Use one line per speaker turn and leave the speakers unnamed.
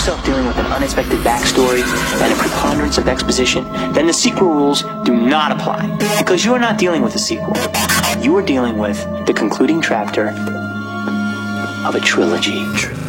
yourself dealing with an unexpected backstory and a preponderance of exposition, then the sequel rules do not apply. Because you are not dealing with a sequel. You are dealing with the concluding chapter of a trilogy.